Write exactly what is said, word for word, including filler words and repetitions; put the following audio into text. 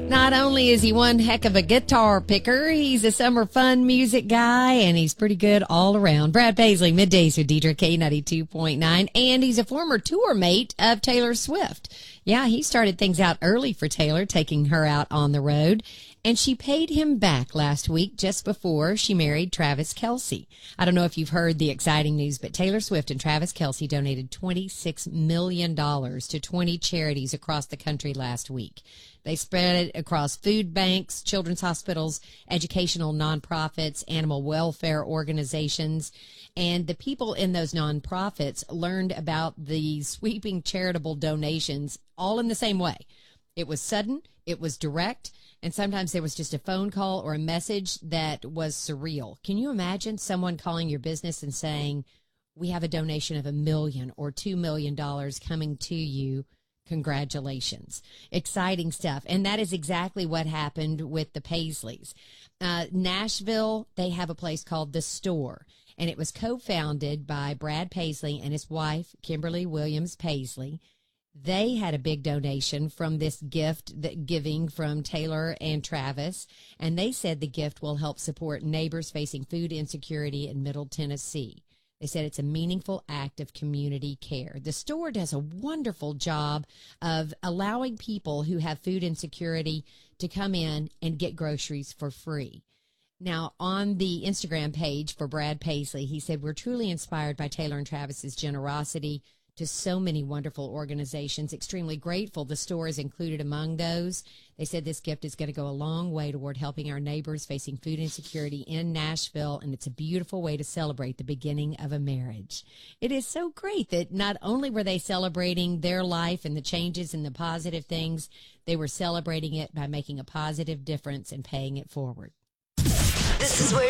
Not only is he one heck of a guitar picker, he's a summer fun music guy, and he's pretty good all around. Brad Paisley, Middays with Deidre, K ninety-two point nine, and he's a former tour mate of Taylor Swift. Yeah, he started things out early for Taylor, taking her out on the road, and she paid him back last week just before she married Travis Kelce. I don't know if you've heard the exciting news, but Taylor Swift and Travis Kelce donated twenty-six million dollars to twenty charities across the country last week. They spread it across food banks, children's hospitals, educational nonprofits, animal welfare organizations, and the people in those nonprofits learned about the sweeping charitable donations all in the same way. It was sudden, it was direct, and sometimes there was just a phone call or a message that was surreal. Can you imagine someone calling your business and saying, we have a donation of a million or two million dollars coming to you? Congratulations. Exciting stuff. And that is exactly what happened with the Paisleys. Uh, Nashville, they have a place called The Store, and it was co-founded by Brad Paisley and his wife, Kimberly Williams Paisley. They had a big donation from this gift that giving from Taylor and Travis, and they said the gift will help support neighbors facing food insecurity in Middle Tennessee. They said it's a meaningful act of community care. The Store does a wonderful job of allowing people who have food insecurity to come in and get groceries for free. Now, on the Instagram page for Brad Paisley, he said, we're truly inspired by Taylor and Travis's generosity to so many wonderful organizations. Extremely grateful the Store is included among those. They said this gift is going to go a long way toward helping our neighbors facing food insecurity in Nashville, and it's a beautiful way to celebrate the beginning of a marriage. It is so great that not only were they celebrating their life and the changes and the positive things, they were celebrating it by making a positive difference and paying it forward. This is where